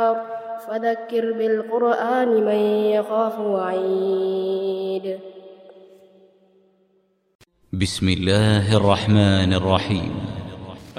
فذكر بالقرآن من يخاف وعيد. بسم الله الرحمن الرحيم.